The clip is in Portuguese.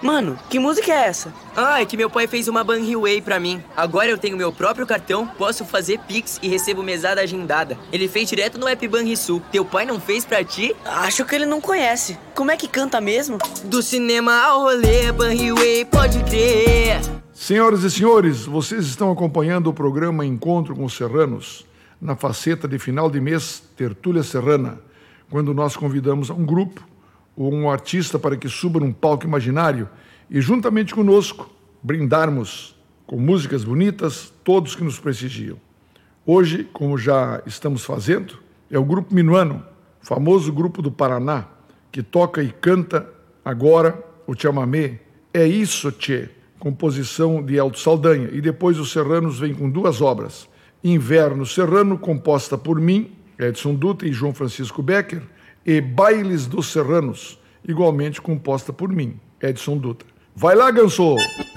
Mano, que música é essa? Ah, é que meu pai fez uma Banriway pra mim. Agora eu tenho meu próprio cartão, posso fazer Pix e recebo mesada agendada. Ele fez direto no app Banrisul. Teu pai não fez pra ti? Acho que ele não conhece. Como é que canta mesmo? Do cinema ao rolê, Banriway, pode crer. Senhoras e senhores, vocês estão acompanhando o programa Encontro com os Serranos, na faceta de final de mês Tertúlia Serrana, quando nós convidamos um grupo ou um artista para que suba num palco imaginário e, juntamente conosco, brindarmos com músicas bonitas todos que nos prestigiam. Hoje, como já estamos fazendo, é o Grupo Minuano, famoso grupo do Paraná, que toca e canta agora o chamamé É Isso, Tchê, composição de Elton Saldanha. E depois os Serranos vêm com duas obras, Inverno Serrano, composta por mim, Edson Dutra e João Francisco Becker, e Bailes dos Serranos, igualmente composta por mim, Edson Dutra. Vai lá, Ganso!